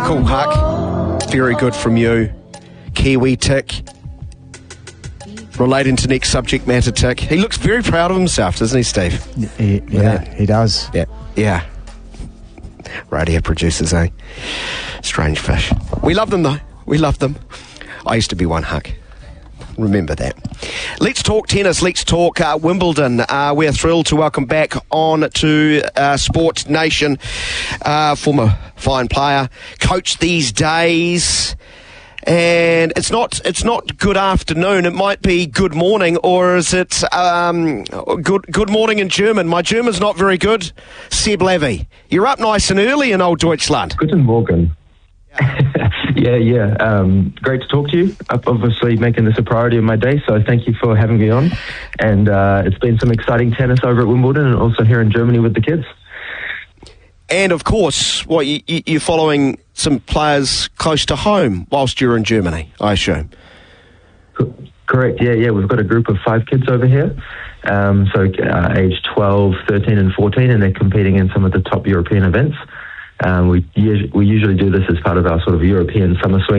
Cool, Huck. Very good from you. Kiwi tick. Relating to next subject matter tick. He looks very proud of himself, doesn't he, Steve? He does. Yeah. Radio producers, eh? Strange fish. We love them, though. We love them. I used to be one, Huck. Remember that. Let's talk tennis. Let's talk Wimbledon. We're thrilled to welcome back on to Sports Nation former fine player, coach these days. And it's not good afternoon. It might be good morning, or is it good morning in German? My German's not very good. Seb Levy, you're up nice and early in old Deutschland. Guten Morgen. Yeah. Great to talk to you. Obviously making this a priority of my day, so thank you for having me on. And it's been some exciting tennis over at Wimbledon and also here in Germany with the kids. And of course, you're following some players close to home whilst you're in Germany, I assume. Correct, yeah. We've got a group of 5 kids over here, aged 12, 13 and 14, and they're competing in some of the top European events. We usually do this as part of our sort of European summer swing